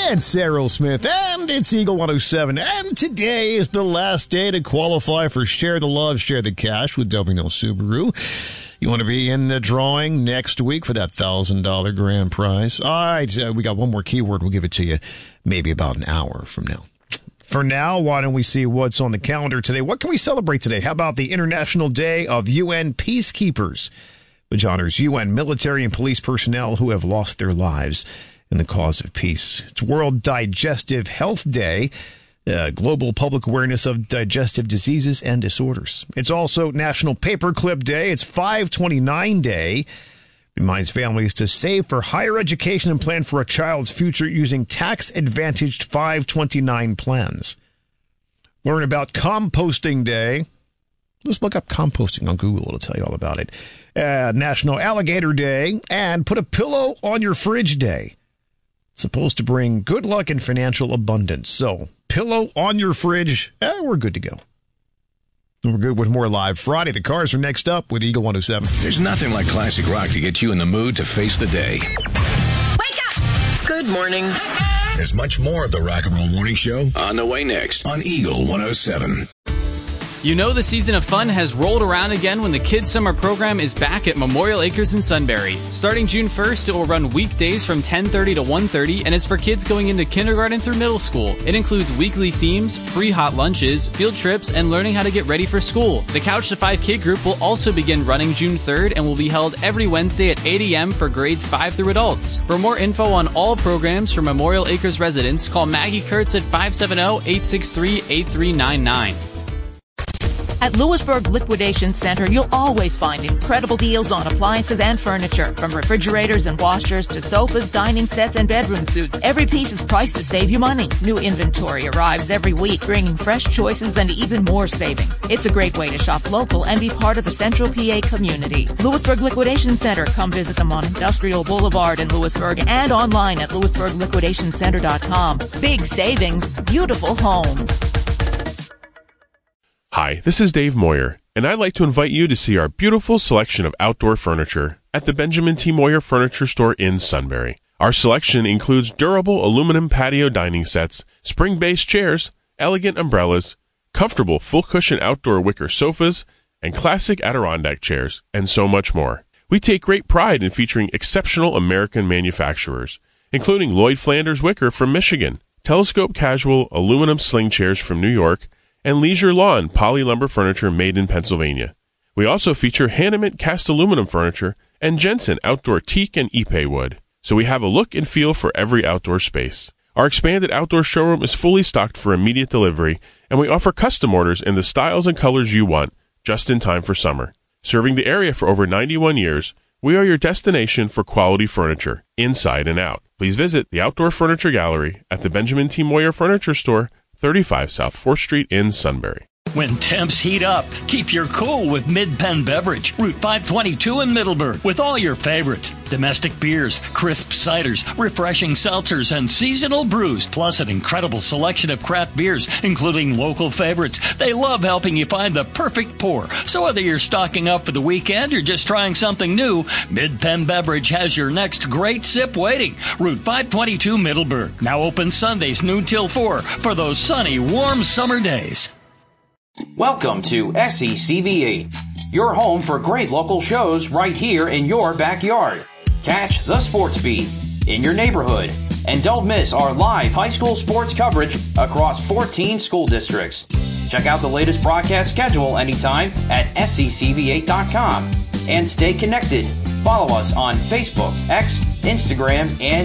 It's Errol Smith, and it's Eagle 107, and today is the last day to qualify for Share the Love, Share the Cash with W. Hill Subaru. You want to be in the drawing next week for that $1,000 grand prize. All right, we got one more keyword. We'll give it to you maybe about an hour from now. For now, why don't we see what's on the calendar today? What can we celebrate today? How about the International Day of UN Peacekeepers, which honors UN military and police personnel who have lost their lives in the cause of peace. It's World Digestive Health Day, global public awareness of digestive diseases and disorders. It's also National Paperclip Day. It's 529 Day. Reminds families to save for higher education and plan for a child's future using tax-advantaged 529 plans. Learn about Composting Day. Just look up composting on Google. It'll tell you all about it. National Alligator Day. And Put a Pillow on Your Fridge Day. It's supposed to bring good luck and financial abundance. So, pillow on your fridge, we're good to go. We're good with more Live Friday. The Cars are next up with Eagle 107. There's nothing like classic rock to get you in the mood to face the day. Wake up! Good morning. There's much more of the Rock and Roll Morning Show on the way next on Eagle 107. You know the season of fun has rolled around again when the Kids Summer Program is back at Memorial Acres in Sunbury. Starting June 1st, it will run weekdays from 10:30 to 1:30 and is for kids going into kindergarten through middle school. It includes weekly themes, free hot lunches, field trips, and learning how to get ready for school. The Couch to 5 Kid Group will also begin running June 3rd and will be held every Wednesday at 8 a.m. for grades 5 through adults. For more info on all programs for Memorial Acres residents, call Maggie Kurtz at 570-863-8399. At Lewisburg Liquidation Center, you'll always find incredible deals on appliances and furniture. From refrigerators and washers to sofas, dining sets, and bedroom suites, every piece is priced to save you money. New inventory arrives every week, bringing fresh choices and even more savings. It's a great way to shop local and be part of the Central PA community. Lewisburg Liquidation Center. Come visit them on Industrial Boulevard in Lewisburg and online at lewisburgliquidationcenter.com. Big savings, beautiful homes. Hi, this is Dave Moyer, and I'd like to invite you to see our beautiful selection of outdoor furniture at the Benjamin T. Moyer Furniture Store in Sunbury. Our selection includes durable aluminum patio dining sets, spring-based chairs, elegant umbrellas, comfortable full-cushion outdoor wicker sofas, and classic Adirondack chairs, and so much more. We take great pride in featuring exceptional American manufacturers, including Lloyd Flanders Wicker from Michigan, Telescope Casual aluminum sling chairs from New York, and Leisure Lawn poly lumber furniture made in Pennsylvania. We also feature Hanneman cast aluminum furniture and Jensen outdoor teak and ipe wood. So we have a look and feel for every outdoor space. Our expanded outdoor showroom is fully stocked for immediate delivery, and we offer custom orders in the styles and colors you want, just in time for summer. Serving the area for over 91 years, we are your destination for quality furniture, inside and out. Please visit the Outdoor Furniture Gallery at the Benjamin T. Moyer Furniture Store, 35 South 4th Street in Sunbury. When temps heat up, keep your cool with Mid-Penn Beverage, Route 522 in Middleburg, with all your favorites. Domestic beers, crisp ciders, refreshing seltzers, and seasonal brews, plus an incredible selection of craft beers, including local favorites. They love helping you find the perfect pour. So whether you're stocking up for the weekend or just trying something new, Mid-Penn Beverage has your next great sip waiting. Route 522 Middleburg. Now open Sundays noon till 4 for those sunny, warm summer days. Welcome to SECVE, your home for great local shows right here in your backyard. Catch the Sports Beat in your neighborhood, and don't miss our live high school sports coverage across 14 school districts. Check out the latest broadcast schedule anytime at SECV8.com and stay connected. Follow us on Facebook, X, Instagram, and